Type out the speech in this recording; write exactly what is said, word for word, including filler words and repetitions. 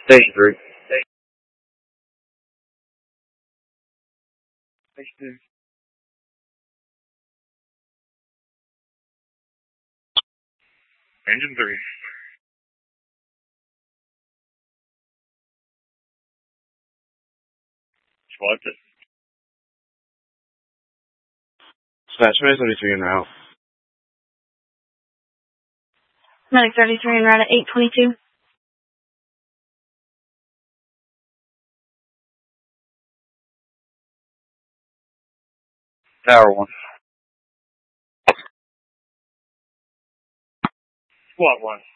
Station three. Station two. Engine three. Squad six. Dispatch Medic thirty-three en route. Medic thirty-three en route at eight twenty-two. Tower one. Squad one.